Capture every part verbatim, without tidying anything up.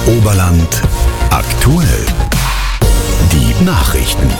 Oberland aktuell. Die Nachrichten.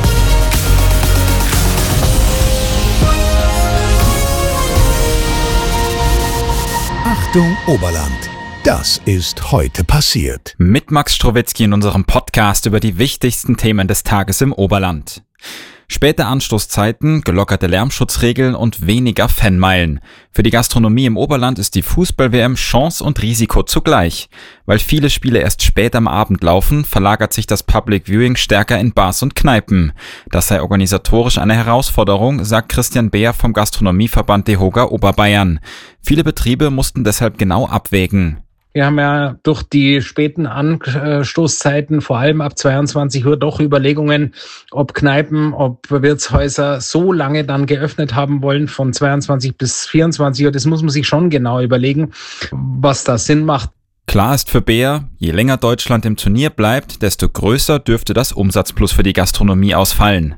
Achtung Oberland. Das ist heute passiert. Mit Max Strowitzki in unserem Podcast über die wichtigsten Themen des Tages im Oberland. Späte Anstoßzeiten, gelockerte Lärmschutzregeln und weniger Fanmeilen. Für die Gastronomie im Oberland ist die Fußball-W M Chance und Risiko zugleich. Weil viele Spiele erst spät am Abend laufen, verlagert sich das Public Viewing stärker in Bars und Kneipen. Das sei organisatorisch eine Herausforderung, sagt Christian Beer vom Gastronomieverband DEHOGA Oberbayern. Viele Betriebe mussten deshalb genau abwägen. Wir haben ja durch die späten Anstoßzeiten, vor allem ab zweiundzwanzig Uhr, doch Überlegungen, ob Kneipen, ob Wirtshäuser so lange dann geöffnet haben wollen, von zweiundzwanzig bis vierundzwanzig Uhr. Das muss man sich schon genau überlegen, was da Sinn macht. Klar ist für Beer, je länger Deutschland im Turnier bleibt, desto größer dürfte das Umsatzplus für die Gastronomie ausfallen.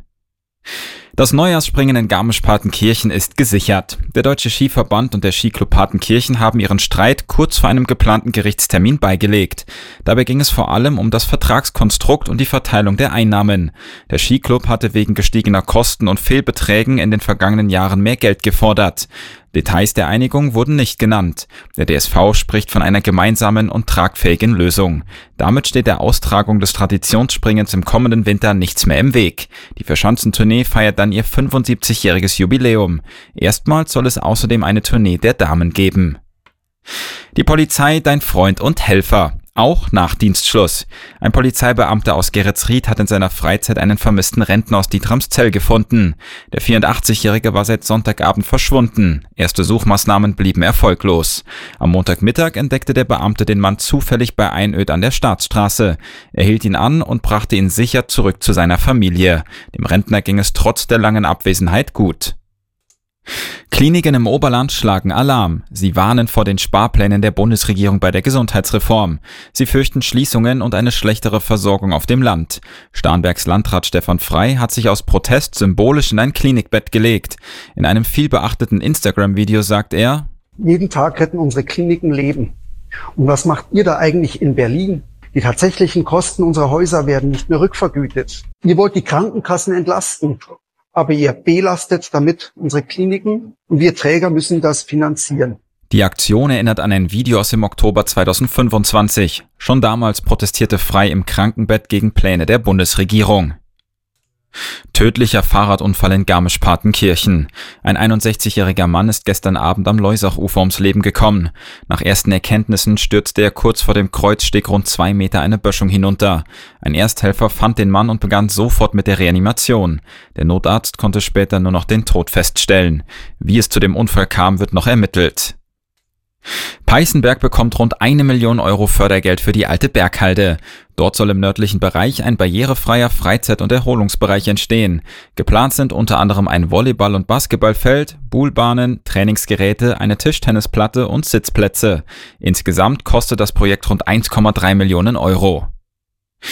Das Neujahrsspringen in Garmisch-Partenkirchen ist gesichert. Der Deutsche Skiverband und der Skiclub Partenkirchen haben ihren Streit kurz vor einem geplanten Gerichtstermin beigelegt. Dabei ging es vor allem um das Vertragskonstrukt und die Verteilung der Einnahmen. Der Skiclub hatte wegen gestiegener Kosten und Fehlbeträgen in den vergangenen Jahren mehr Geld gefordert. Details der Einigung wurden nicht genannt. Der D S V spricht von einer gemeinsamen und tragfähigen Lösung. Damit steht der Austragung des Traditionsspringens im kommenden Winter nichts mehr im Weg. Die Verschanzentournee feiert dann ihr fünfundsiebzigjähriges Jubiläum. Erstmals soll es außerdem eine Tournee der Damen geben. Die Polizei, dein Freund und Helfer. Auch nach Dienstschluss. Ein Polizeibeamter aus Geretsried hat in seiner Freizeit einen vermissten Rentner aus Dietramszell gefunden. Der vierundachtzigjährige war seit Sonntagabend verschwunden. Erste Suchmaßnahmen blieben erfolglos. Am Montagmittag entdeckte der Beamte den Mann zufällig bei Einöd an der Staatsstraße. Er hielt ihn an und brachte ihn sicher zurück zu seiner Familie. Dem Rentner ging es trotz der langen Abwesenheit gut. Kliniken im Oberland schlagen Alarm. Sie warnen vor den Sparplänen der Bundesregierung bei der Gesundheitsreform. Sie fürchten Schließungen und eine schlechtere Versorgung auf dem Land. Starnbergs Landrat Stefan Frey hat sich aus Protest symbolisch in ein Klinikbett gelegt. In einem vielbeachteten Instagram-Video sagt er: Jeden Tag retten unsere Kliniken Leben. Und was macht ihr da eigentlich in Berlin? Die tatsächlichen Kosten unserer Häuser werden nicht mehr rückvergütet. Ihr wollt die Krankenkassen entlasten. Aber ihr belastet damit unsere Kliniken und wir Träger müssen das finanzieren. Die Aktion erinnert an ein Video aus dem Oktober zweitausendfünfundzwanzig. Schon damals protestierte Frey im Krankenbett gegen Pläne der Bundesregierung. Tödlicher Fahrradunfall in Garmisch-Partenkirchen. Ein einundsechzigjähriger Mann ist gestern Abend am Leusachufer ums Leben gekommen. Nach ersten Erkenntnissen stürzte er kurz vor dem Kreuzsteg rund zwei Meter eine Böschung hinunter. Ein Ersthelfer fand den Mann und begann sofort mit der Reanimation. Der Notarzt konnte später nur noch den Tod feststellen. Wie es zu dem Unfall kam, wird noch ermittelt. Peißenberg bekommt rund eine Million Euro Fördergeld für die alte Berghalde. Dort soll im nördlichen Bereich ein barrierefreier Freizeit- und Erholungsbereich entstehen. Geplant sind unter anderem ein Volleyball- und Basketballfeld, Buhlbahnen, Trainingsgeräte, eine Tischtennisplatte und Sitzplätze. Insgesamt kostet das Projekt rund eins Komma drei Millionen Euro.